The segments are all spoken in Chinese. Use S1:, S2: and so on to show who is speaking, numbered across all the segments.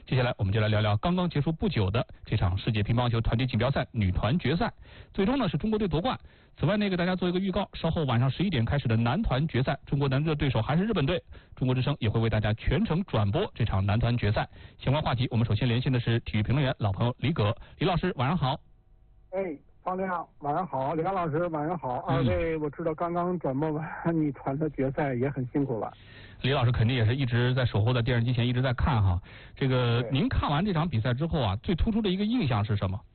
S1: 接下来我们就来聊聊刚刚结束不久的这场世界乒乓球团体锦标赛女团决赛，最终呢是中国队夺冠。此外呢，给大家做一个预告，稍后晚上11点开始的男团决赛，中国男队的对手还是日本队，中国之声也会为大家全程转播这场男团决赛。相关话题，我们首先连线的是体育评论员老朋友李葛，李老师晚上好。
S2: 方亮晚上好，梁老师晚上好。二位我知道刚刚转播完女团的决赛，也很辛苦了。
S1: 李老师肯定也是一直在守候在电视机前一直在看哈。这个您看完这场比赛之后啊，最突出的一个印象是什么？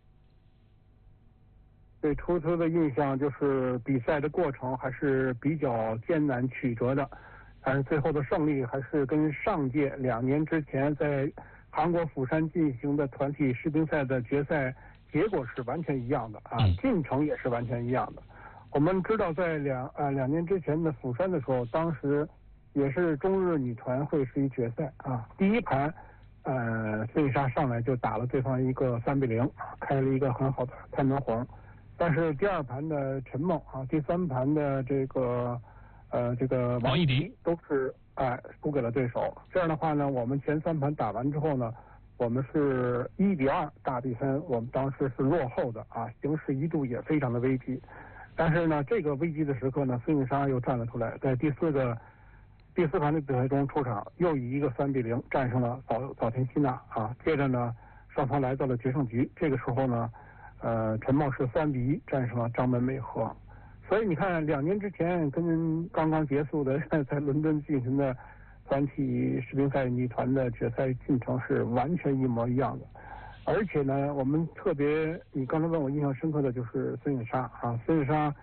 S2: 最突出的印象就是比赛的过程还是比较艰难曲折的，但是最后的胜利还是跟上届2年之前在韩国釜山进行的团体世乒赛的决赛结果是完全一样的啊，进程也是完全一样的。我们知道在两年之前的釜山的时候，当时也是中日女团会师决赛啊，第一盘孙颖莎上来就打了对方一个3-0，开了一个很好的开门红。但是第二盘的陈梦啊，第三盘的这个王艺迪都是输给了对手。这样的话呢，我们前3盘打完之后呢，我们是1-2大比分，我们当时是落后的啊，形势一度也非常的危机。但是呢，这个危机的时刻呢，孙颖莎又站了出来，在第四盘的比赛中出场，又以一个3-0战胜了早田希娜啊。接着呢，双方来到了决胜局，这个时候呢，陈梦是3-1战胜了张本美和。所以你看，2年之前跟刚刚结束的在伦敦进行的团体世乒赛女团的决赛进程是完全一模一样的。而且呢，我们特别，你刚才问我印象深刻的就是孙颖莎啊，孙颖莎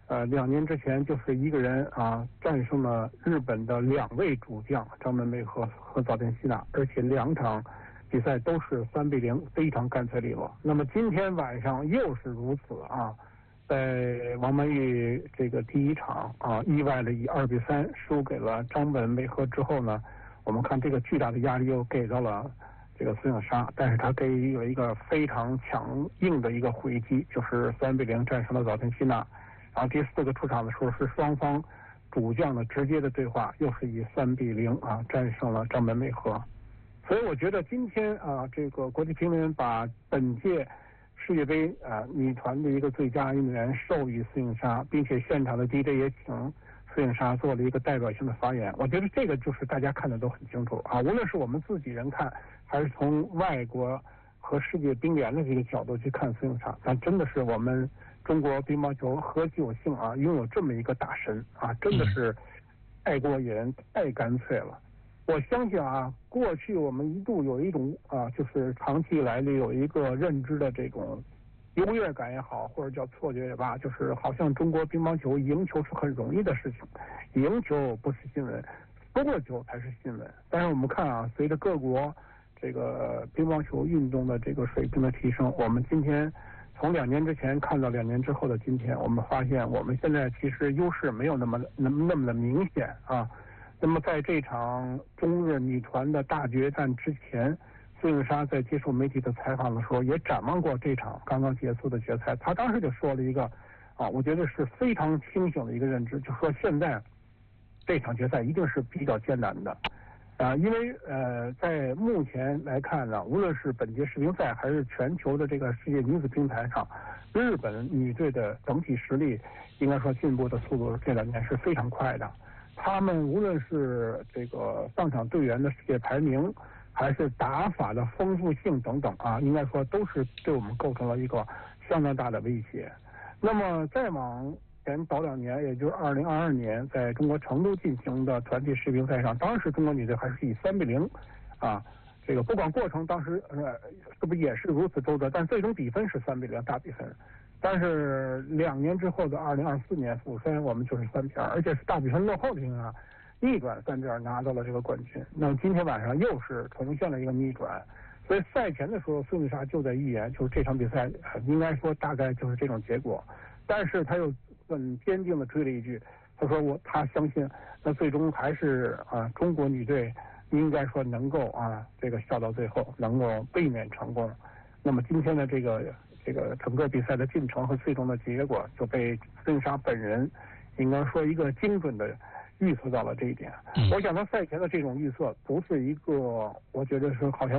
S2: 2年之前就是一个人啊战胜了日本的2位主将张本美和和早田希娜，而且2场比赛都是3-0，非常干脆利落。那么今天晚上又是如此啊，在王曼玉这个第一场啊意外的以2-3输给了张本美和之后呢，我们看这个巨大的压力又给到了这个孙颖莎，但是他给予了一个非常强硬的一个回击，就是3-0战胜了早田希娜。然后第4个出场的时候是双方主将的直接的对话，又是以3-0啊战胜了张本美和。所以我觉得今天啊，这个国际评论把本届世界杯女团的一个最佳运动员授予孙颖莎，并且现场的 DJ 也请孙颖莎做了一个代表性的发言。我觉得这个就是大家看的都很清楚啊，无论是我们自己人看，还是从外国和世界乒联的这个角度去看孙颖莎，那真的是我们中国乒乓球何其有幸啊，拥有这么一个大神啊，真的是太过瘾，太干脆了。我相信啊，过去我们一度有一种就是长期以来的有一个认知的这种优越感也好，或者叫错觉也罢，就是好像中国乒乓球赢球是很容易的事情，赢球不是新闻，输了球才是新闻。但是我们看啊，随着各国这个乒乓球运动的这个水平的提升，我们今天从2年之前看到2年之后的今天，我们发现我们现在其实优势没有那么的明显啊。那么在这场中日女团的大决战之前，孙颖莎在接受媒体的采访的时候也展望过这场刚刚结束的决赛，她当时就说了一个我觉得是非常清醒的一个认知，就说现在这场决赛一定是比较艰难的因为在目前来看呢，无论是本届世乒赛还是全球的这个世界女子乒坛上，日本女队的整体实力应该说进步的速度这2年是非常快的。他们无论是这个上场队员的世界排名，还是打法的丰富性等等应该说都是对我们构成了一个相当大的威胁。那么再往前早2年，也就是2022年，在中国成都进行的团体世乒赛上，当时中国女队还是以3-0这个不管过程当时是不是也是如此周折，但最终比分是3-0大比分。但是2年之后的2024年釜山，我们就是3-2，而且是大比分落后的情况下逆转3-2拿到了这个冠军。那么今天晚上又是重现了一个逆转，所以赛前的时候孙颖莎就在预言，就是这场比赛应该说大概就是这种结果。但是他又很坚定的追了一句，他说他相信那最终还是中国女队应该说能够这个笑到最后，能够卫冕成功。那么今天的这个整个比赛的进程和最终的结果就被孙颖莎本人应该说一个精准的预测到了这一点。我想他赛前的这种预测不是一个，我觉得是好像